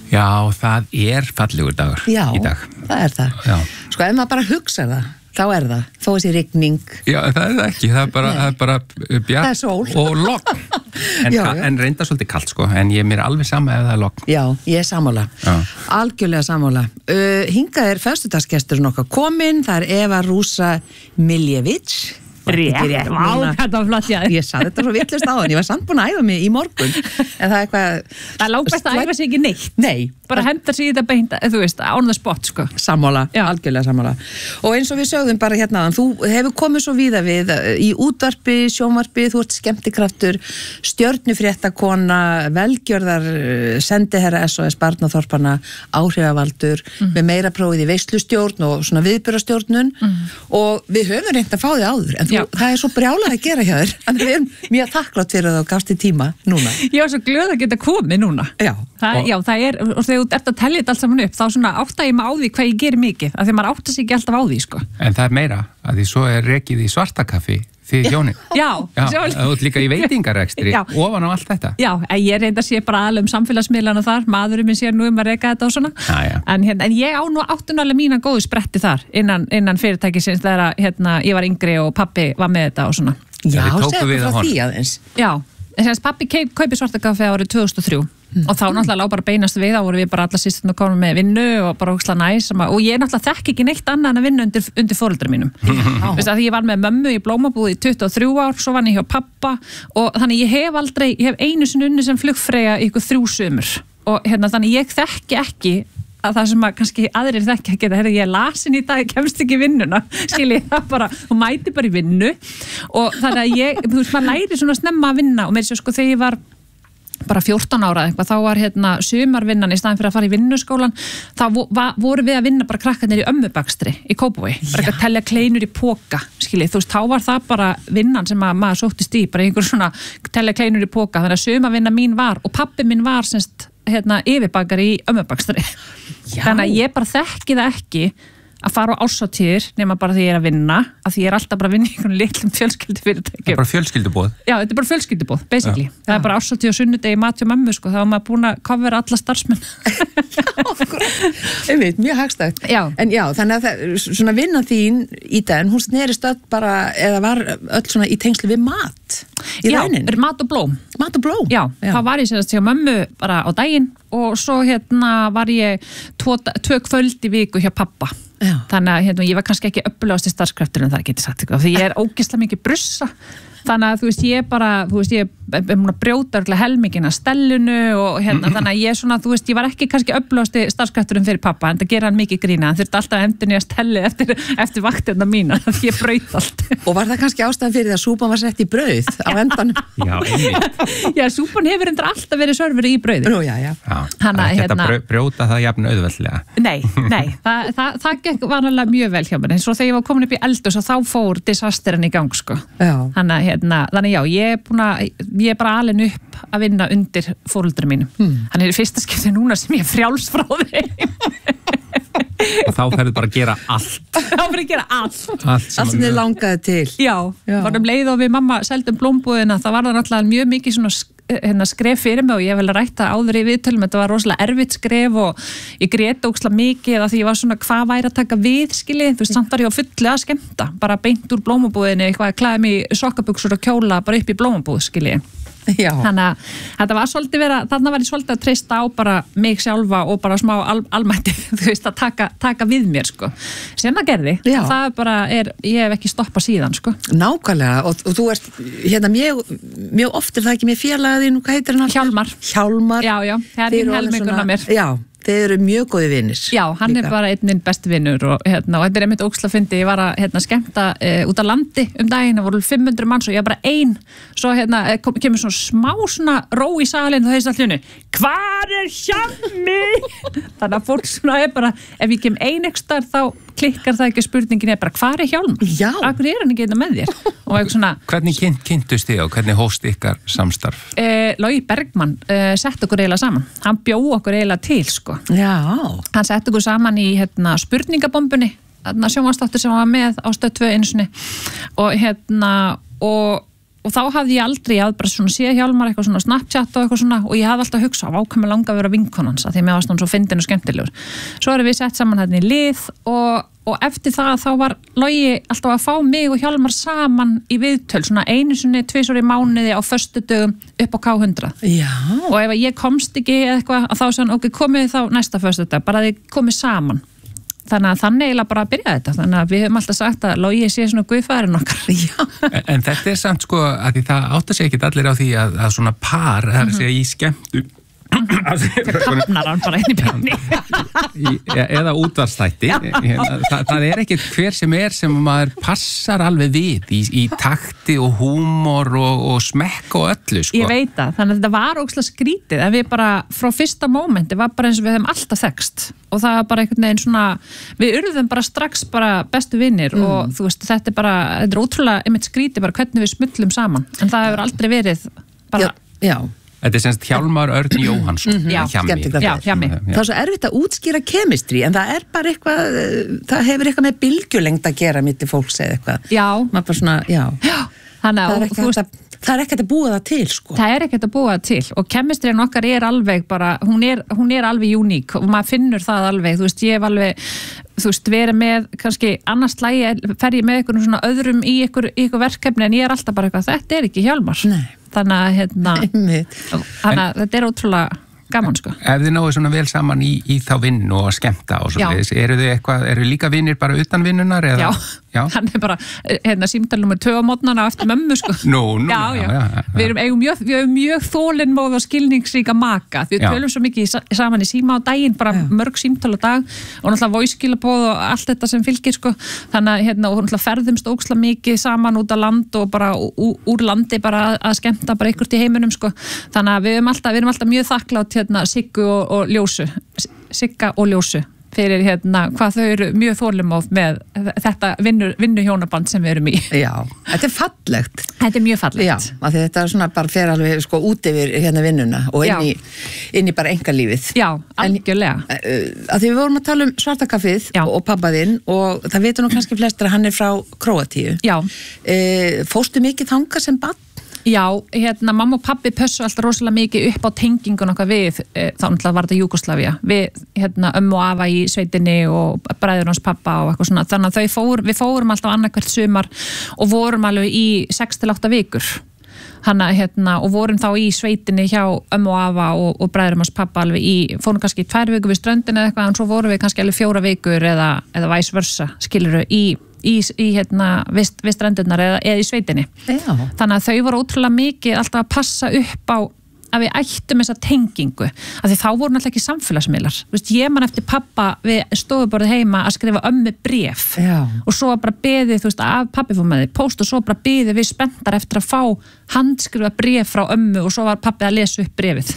Já, það fallegur dagur í dag. Já, það það. Já. Sko, ef maður bara hugsa það, þá það. Þó þessi rigning. Já, það ekki. Það bara bjart og logn. En reynda svolítið kalt, sko. En ég mér alveg sama ef það logn. Já, ég sammála. Algjörlega sammála. Hingað föstudagsgesturinn okkar kominn. Það Eva Rúsa Miljević. Rétt, þetta var flott, já. Ég sagði þetta svo vitlaust áðan, ég var samt búin að æfa mig í morgun. En það eitthvað... Það er langbest að æfa sig ekki neitt. Nei. Bara henda sig í þetta beint, þú veist, on the spot, sko. Sammála, algjörlega sammála. Og eins og við sögðum bara hérna, þú hefur komið svo víða við í útvarpi, sjónvarpi, þú ert skemmtikraftur, stjörnufréttakona, velgjörðar, sendiherra SOS Barnaþorpanna, áhrifavaldur, með meira prófið í veislustjórn og svona viðburðarstjórnun og við höfum reynt að fá þig áður, en það svo brjálað að gera hjá þér, en við erum mjög þakklátt fyrir það og gafst í tíma núna. Ég var svo glöð að geta komið núna. Það er, og þegar þú ert að tellja þetta allt saman upp, þá svona átta ég mig á því hvað ég gerir mikið, af því maður átta sig ekki alltaf á því, sko. En það meira, að því svo rekið í svartakaffi því hjónin. Já, þú ert líka í veitingarekstri ofan á allt þetta. Já, ég reynda sé bara alveg samfélagsmiðlana þar, maðurinn minn sér nú að reka þetta og svona. En ég á nú áttunalega mína góðu spretti þar, innan fyrirtækisins þegar ég var yngri og pappi var með þetta og svona. Já, segðu frá því aðeins. Já, pappi kaupi svartakaffi árið 2003. Og þá náttúrulega lá bara beinast við, þá voru við bara alla systurnar komin með vinnu og bara ógeðslega næs og ég náttúrulega þekki ekki neitt annað en að vinna undir foreldrum mínum. Veistu, að því ég var með mömmu í blómabúð í 23 ár, svo var ég hjá pappa og þannig ég hef einu sinni unni sem flugfreyja í ykkur 3 sumur og þannig ég þekki ekki að það sem að kannski aðrir þekki að geta, ég er lasin í dag, ég kemst ekki í vinnuna, skilji það bara og mæti bara í vinnu og þannig að þú veist, maður læri svona snemma að vinna og mér sé sko þegar ég var bara 14 ára eitthvað, þá var sumarvinnan í staðin fyrir að fara í vinnuskólan, þá voru við að vinna bara krakkarnir í ömmubakstri í Kópavogi, bara eitthvað að telja kleinur í póka, skiljið, þú veist, þá var það bara vinnan sem maður sóttist í, bara einhver svona telja kleinur í póka, þannig að sumarvinna mín var, og pabbi minn var semst, yfirbakari í ömmubakstri. Þannig að ég bara þekki það ekki að fara á árshátíðir nema bara því ég er að vinna, að því ég er alltaf bara að vinna í einhvern litlum fjölskyldufyrirtækjum. Það er bara fjölskyldubóð? Já, þetta er bara fjölskyldubóð, basically. Það er bara árshátíð og sunnudegi mat hjá mömmu, sko, þá er maður búin að covera alla starfsmenn. Mjög hagstætt. En já, þannig að svona vinnan þín í dag, hún snerist öll bara, eða var öll svona í tengslu við mat í rauninni? Já, mat og blóm. Mat og blóm? Já, þá var ég semst hjá mömmu bara á daginn og svo var ég 2 kvöld í viku hjá pappa. Já. Þannig að ég var kannski ekki öflugast í starfskraftur en það geti sagt eitthvað, því ég er ógeðslega mikið brussa þannig að þú veist, ég bara, þú veist, ég er múin að brjóta örgulega helmingin að stellinu og þannig að ég svona, þú veist, ég var ekki kannski öflugasti starfskrafturinn fyrir pappa, en það gera hann mikið grína, hann þurfti alltaf að endurnýja stelli eftir vaktina mína, því ég braut allt. Og var það kannski ástæðan fyrir að súpan var sett í brauð á endanum? Já, einmitt. Já, súpan hefur endur alltaf verið serveri í brauði. Nú, já. Þetta brjóta það jafn auðveldlega. Nei, það gekk vanalega mjög vel hjá mér, en svo þegar ég var komin upp í eldhús og þá fór disasterinn í gang, sko. Þannig já, ég er bara alin upp að vinna undir foreldrum mínum. Þannig fyrsta skipti núna sem ég er frjáls frá þeim. Og þá ferðu bara að gera allt. Þá fyrir að gera allt. Allt sem þið langaði til. Já. Varum leið og við mamma seldum blómbúðina, það var það náttúrulega mjög mikið svona skref fyrir mig og ég vel að rætta áður í viðtölum, þetta var rosalega erfitt skref og ég grét ógeðslega mikið eða því ég var svona hvað væri að taka við, skiljið, þú veist, samt var ég á fullu að skemmta, bara beint úr blómabúðinni, eitthvað að klæða mig í sokkabuxur og kjóla bara upp í blómabúð, skiljið. Já. Þannig að þetta var svolítið þarna var ég svolítið að treysta á bara mig sjálfa og bara smá almætti, þú veist, að taka við mér, sko. Sem það gerði. Já. Það bara ég hef ekki stoppað síðan, sko. Nákvæmlega, og þú ert mjög oft er það ekki með félagið þín, hvað heitir hann? Hjálmar. Já, það er helminguna mér. Já. Þeir eru mjög góði vinir. Já, hann líka. Er bara einn minn besti vinur og þetta er einmitt ógeðslega fyndið, ég var að skemmta út á landi daginn, það voru 500 manns og ég bara ein, svo kemur svona smá svona ró í salin og þeir allir hvar er Hjálmi? Þannig að fólk svona bara, ef ég kem einhverstar þá klikkar það ekki, spurningin bara hvar er Hjálmar? Já. Akkur er hann ekki einnig með þér? Og eitthvað svona. Hvernig kynntust þið og hvernig hófst ykkar samstarf? Logi Bergmann sett okkur eiginlega saman. Hann bjó okkur eiginlega til, sko. Já. Hann sett okkur saman í spurningabombunni, sjónvarpsþáttur sem var með á Stöð 2 einu sinni og og þá hafði ég aldrei, ég hafði bara svona séð Hjálmar eitthvað svona Snapchat og eitthvað svona og ég hafði alltaf hugsað á hvað mér langa að vera vinkonans að því mér varst hann svo fyndin og skemmtilegur. Svo erum við sett saman hérna í lið og eftir það þá var Logi alltaf að fá mig og Hjálmar saman í viðtöl, svona einu sinni, 2 í mánuði á föstudögum upp á K100. Já. Og ef ég komst ekki eða eitthvað, þá sagði hann, ok, komið þá næsta föstudag, bara þið komið saman. Þannig að þannig eiginlega bara að byrja þetta. Þannig að við höfum alltaf sagt að Logi sé svona guðfæðurinn okkar. En þetta samt sko, að því það átta sig ekki allir á því að svona par, það að segja í skemmtu, kapnar hann bara inn í beinni eða útvarstætti það ekkert hver sem maður passar alveg við í takti og húmor og smekk og öllu sko. Ég veit það, þannig að þetta var ógeðslega skrítið en við bara frá fyrsta mómenti var bara eins og við hefum alltaf þekkst og það var bara einhvern veginn svona við urðum bara strax bara bestu vinnir og þú veist þetta er ótrúlega einmitt skrítið bara hvernig við smullum saman en það hefur aldrei verið bara Já. Þetta semst Hjálmar Örn Jóhannsson Hjami. Það er svo erfitt að útskýra kemistri en það er bara eitthvað það hefur eitthvað með bylgjulengd að gera mitt í fólks eða eitthvað. Já. Maður bara svona, já. Það er ekkert að búa það til sko. Það er ekkert að búa það til og kemistriðin okkar er alveg bara, hún er alveg uník og maður finnur það alveg, þú veist, ég hef alveg verið með, kannski annars slægi fer ég með einhvern svona öðrum í einhver verkefni en ég er alltaf bara eitthvað, þetta er ekki Hjálmar. Nei. Þannig að þetta er ótrúlega gaman sko. Ef þið náðu svona vel saman í þá vinnu og að skemmta og svo leiðis, eru líka vinnir bara utan vinnunar? Já, hann er bara símtal nummer 2 á mótnana eftir mömmu sko. Já. Við eigum mjög þolinmóð og skilningsríka maka. Við tölum svo mikið saman í síma á daginn, bara mörg símtal á dag og náttúrulega voice-skilabóð og allt þetta sem fylgir sko. Þannig að og náttúrulega ferðumst ógeðslega mikið saman út á land og bara úr landi bara að skemmta bara einhvert í heiminum sko. Þannig að við erum alltaf mjög þakklátt Siggu og Ljósu Sigga og Ljósu fyrir hvað þau eru mjög þolinmóð með þetta vinnuhjónaband sem við erum í. Já, þetta er fallegt. Þetta er mjög fallegt. Já, af því þetta er svona bara fer alveg sko út yfir vinnuna og inn í bara engalífið. Já, algjörlega. Af því við vorum að tala um Svartakaffið og pabba þinn og það veitur nú kannski flestir að hann er frá Króatíu. Já. Fórstu mikið þangað sem barn? Já, mamma og pabbi pössu alltaf rosalega mikið upp á tengingun okkar við, þá náttúrulega var þetta Júgóslavía, við ömmu og afa í sveitinni og bræður hans pappa og eitthvað svona, þannig að við fórum alltaf annarkvært sumar og vorum alveg í 6-8 vikur, og vorum þá í sveitinni hjá ömmu og afa og bræður hans pappa alveg fórum kannski 2 vikur við ströndin eða eitthvað, en svo vorum við kannski alveg 4 vikur eða vice versa, skilurðu, við strendurnar eða í sveitinni. Já. Þannig að þau voru ótrúlega mikið alltaf að passa upp á að við ættum þessa tengingu af því þá voru náttúrulega ekki samfélagsmiðlar. Ég man eftir pappa við stofuborðið heima að skrifa ömmu bréf og svo bara beðið af pabbi fór með því post og svo bara beðið við spenntar eftir að fá handskrifa bréf frá ömmu og svo var pabbi að lesa upp bréfið.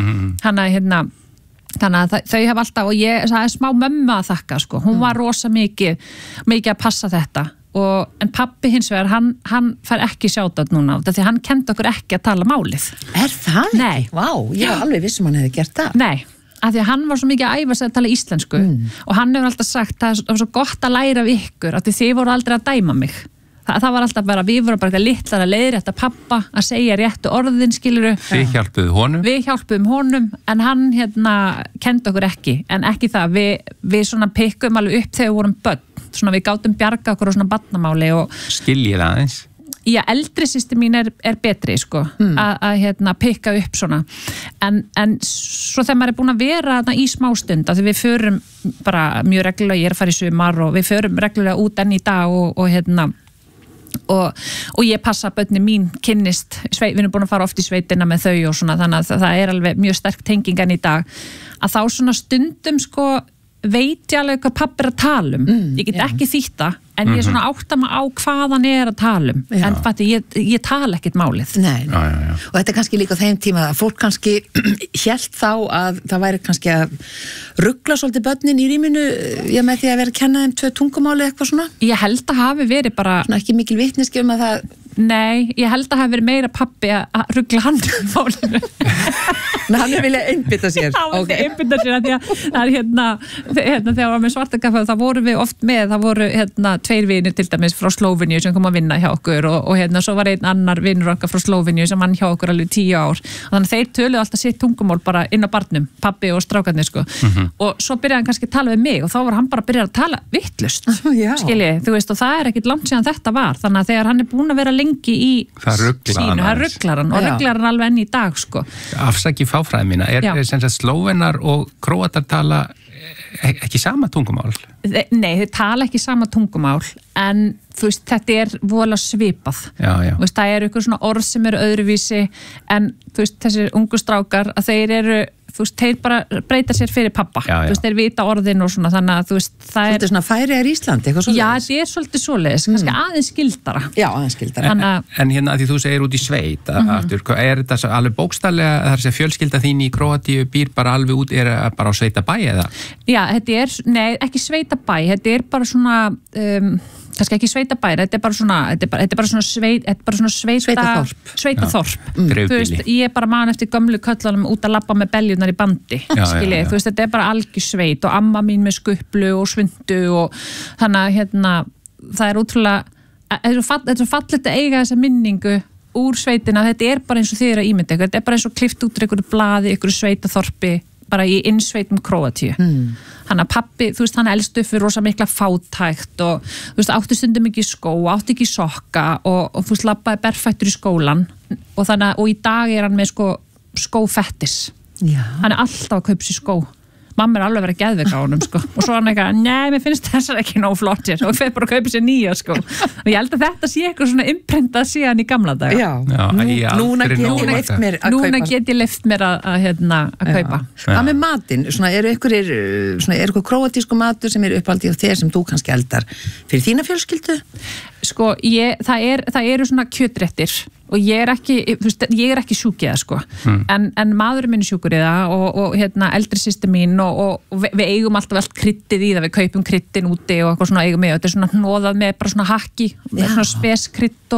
Þannig að þau hef alltaf, og það er smá mömmu að þakka sko, hún var rosa mikið að passa þetta en pabbi hins vegar, hann fær ekki sjátt núna, því hann kendi okkur ekki að tala málið. Er það? Nei. Vá, ég var alveg vissum hann hefði gert það. Nei, af því að hann var svo mikið að æfa sig að tala íslensku og hann hefur alltaf sagt, það er svo gott að læra af ykkur, af því þið voru aldrei að dæma mig. Það var alltaf bara, við vorum bara eitthvað litlar að leiðrétta pappa að segja réttu orðin, skiluru. Þið hjálpuðu honum? Við hjálpuðum honum, en hann kendi okkur ekki, en ekki það, við svona pikkum alveg upp þegar við vorum börn, svona við gátum bjarga okkur á svona barnamáli og... Skiljið aðeins? Já, eldri systir mín er betri, sko, að pikka upp svona, en svo þegar maður er búin að vera í smástund, að því við förum bara mjög reglulega, ég er að fara í sumar og við förum reglulega út enn í dag og ég passa að börnin mín kynnist, við erum búin að fara oft í sveitina með þau og svona, þannig að það er alveg mjög sterk tenging enn í dag, að þá svona stundum sko veit ég alveg hvað pabbi er að tala ég get ekki þýtt það, en ég svona átta mig á hvað hann er að tala en fætti, ég tala ekkert málið. Nei. Og þetta er kannski líka á þeim tíma að fólk kannski hélt þá að það væri kannski að rugla svolítið börnin í rýminu með því að vera að kenna þeim 2 tungumáli eitthvað svona. Ég held að hafi verið bara svona ekki mikil vitneski að það Nei, ég held að hafa verið meira pabbi að rugla hann í málinu. Hann vilja einbytta sér. Hann vilja einbytta sér, því að það þegar það var með Svartakaffi, þá vorum við oft með, það voru 2 vinir til dæmis frá Slóveníu sem kom að vinna hjá okkur og svo var einn annar vinur okkar frá Slóveníu sem vann hjá okkur alveg 10 ár. Og þannig þeir töluðu alltaf sitt tungumál bara inn á barnum, pabbi og strákarnir sko. Og svo byrjaði hann kannski að tala við mig og þá var hann bara að byrja að tala vitlaust. Skiljið, þú veist, og það ekkert langt síðan þetta var. Þannig að þegar hann búinn að vera lengi í sínu, það rugglar hann og rugglar hann alveg enn í dag sko. Afsaki fáfræði mína, sem sagt Slóvenar og Króatar tala ekki sama tungumál? Nei, þau tala ekki sama tungumál en þú veist, þetta voðalega svipað. Þú veist, það eitthvað svona orð sem eru öðruvísi en þú veist, þessir ungu strákar að þú veist, þeir bara breyta sér fyrir pappa. Þú veist, þeir vita orðin og svona, þannig að þú veist, það svolítið svona Færeyjar Íslandi, eitthvað svoleiðis? Já, þetta svolítið svoleiðis, kannski aðeins skildara. Já, aðeins skildara. En hérna, því þú segir út í sveit, þetta alveg bókstaflega, þar sem fjölskylda þín í Króatíu býr bara alveg út, bara á sveitabæ eða? Já, nei, ekki sveitabæ, þetta bara svona... kannski ekki sveitabæri, þetta er bara svona sveitaþorp. Þú veist, ég bara man eftir gömlu köllunum út að labba með beljunar í bandi, skiljið, þú veist, þetta bara algjör sveit og amma mín með skuplu og svundu og þannig að það útrúlega, þetta er fallegt að eiga þessa minningu úr sveitina, þetta bara eins og þið að ímynda ykkur, þetta bara eins og klift út úr einhverju blaði, einhverju sveitaþorpi, bara í innsveitum Króatíu. Hann að pappi, þú veist, hann elst upp fyrir rosa mikla fátækt og þú veist, átti stundum ekki skó, átti ekki sokka og þú veist, labbaði berfættur í skólan og í dag hann með skófettis. Hann alltaf að kaupa sér skó. Mamma alveg verið að geðveika á honum sko. Og svo hann eitthvað, nei, mér finnst þessar ekki nóg flottir og fyrir bara að kaupa sér nýja sko. Og ég held að þetta sé eitthvað svona imprentað síðan í gamla dag. Núna get ég leyft mér að kaupa. Hvað með matinn? Er eitthvað króatísku matur sem uppáldið á þér sem þú kannski eldar fyrir þína fjölskyldu? Sko, það eru svona kjötréttir og ég er ekki sjúk í það sko. En maðurinn minn er sjúkur í það og eldri systir mín og við eigum alltaf allt kryddið í það, við kaupum kryddin úti og eitthvað svona eigum með og þetta er svona hnoðað með bara svona hakki með svona speskrydd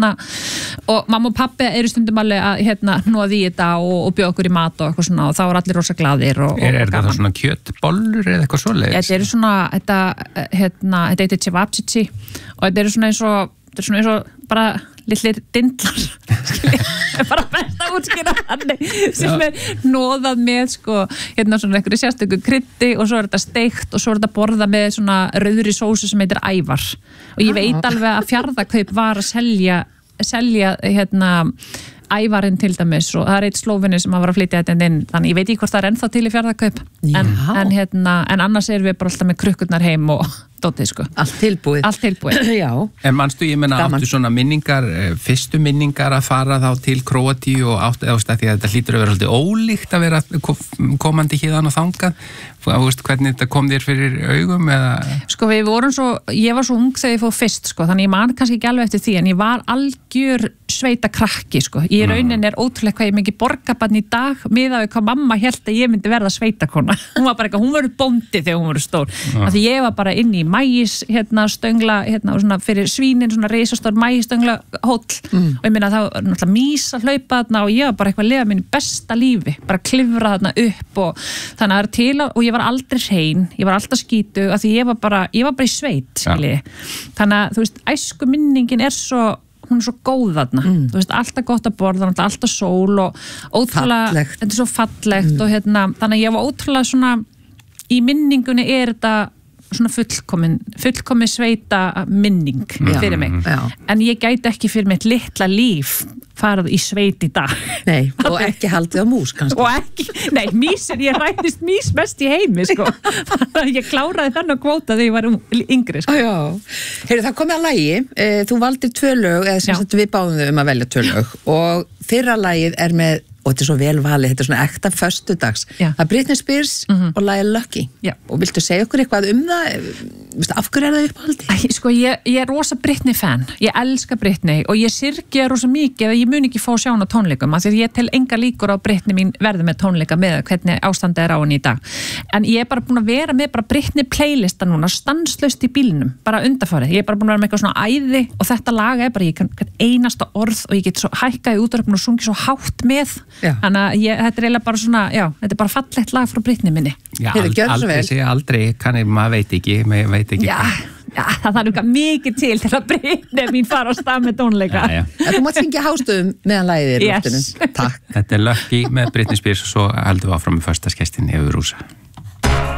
og mamma og pappi eru stundum alveg að hnoða í þetta og bjóða okkur í mat og eitthvað svona og þá er allir rosa glaðir og þetta svona kjötbollur eða eitthvað svoleiðis? Þetta eru svona, þetta heitir cevapcici og þetta eru svona eins og bara litlir dindlar bara best að útskýra þannig sem hnoðað með svona einhverju sérstöku kryddi og svo þetta steikt og svo þetta borða með svona rauðri sósu sem heitir ævar og ég veit alveg að Fjarðakaup var að selja ævarinn til dæmis og það er eitt Slóveni sem að var að flytja þetta inn þannig ég veit ekki hvort það er ennþá til í Fjarðakaup en annars erum við bara alltaf með krukkurnar heim og dótið sko. Allt tilbúið. Já. En manstu, ég menna, áttu svona minningar, fyrstu minningar að fara þá til Króatíu og áttu því að þetta hlýtur að vera svolítið ólíkt að vera komandi hérðan og þangað. Hvernig þetta kom þér fyrir augum eða? Sko ég var svo ung þegar ég fóð fyrst sko, þannig ég man kannski ekki alveg eftir því en ég var algjör sveita krakki sko. Í raunin er ótrúlega hvað ég mikið borgabarn í dag miðað við hvað mamma hélt að ég myndi verða sveitakona. Hún var bara eitthvað, hún verður bóndi þegar hún verður stór. Því ég var bara inn í mægis stöngla svona fyrir svínin, svona risastór mægisstöngla hóll og ég meina það var náttúrulega mís að hlaupa þarna og ég var bara eitthvað að lifa mínu besta lífi, bara klifra þarna upp og þannig að það er til og ég var aldrei hrein, ég var alltaf skítu af því ég var bara í sveit þannig að þú veist, æsku minningin hún er svo góð þarna þú veist, alltaf gott að borða, alltaf sól og ótrúlega, þetta er svo fallegt og þannig að ég var ótrúlega svona í minningunni er þetta svona fullkomin sveita minning fyrir mig en ég gæti ekki fyrir mitt litla líf farað í sveit í dag. Nei, og ekki haldið á mús kannski. Og ekki, nei, ég rættist mís mest í heimi sko. Ég kláraði þennan kvóta þegar ég var yngri sko. Já, heyrðu það komið að lagi, þú valdir 2 lög eða sem sagt við báðum að velja 2 lög og fyrra lagið er með og þetta er svo vel valið, þetta er svona ekta föstudags. Það er Britney Spears og lagið Lucky. Og viltu segja okkur eitthvað það? af hverju það uppáhaldi? Sko, ég rosa Britney fan, ég elska Britney og ég syrgja rosa mikið að ég mun ekki fá að sjá hana á tónleikum, af því ég tel enga líkur á Britney mín verði með tónleika með hvernig ástandið á henni í dag. En ég bara búin að vera með bara Britney playlista núna, stanslaust í bílnum, bara undanfarið. Ég bara búin að vera með eitthvað svona æði og þetta lag bara, ég kann einasta orð og ég get svo hækkað í útvarpinu og sungið svo hátt með. Þannig að þetta eiginlega bara svona, þetta bara fallegt lag frá Britney minni. Já, aldrei kann maður veit ekki. Já, það þarf líka mikið til að Britney mín fara á stað með tónleika. Þú mátt syngja hástöðum meðan lagið í loftinu. Takk. Þetta Lucky með Britney Spears og svo heldum við áfram með föstaskestin Evu Rúsa.